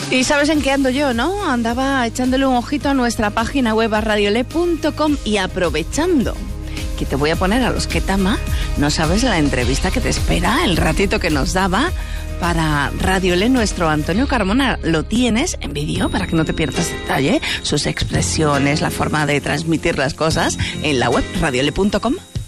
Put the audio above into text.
Y sabes en qué ando yo, ¿no? Andaba echándole un ojito a nuestra página web a radiole.com y aprovechando que te voy a poner a los Ketama, no sabes la entrevista que te espera, el ratito que nos daba para Radiole nuestro Antonio Carmona. Lo tienes en vídeo para que no te pierdas detalle, sus expresiones, la forma de transmitir las cosas en la web radiole.com.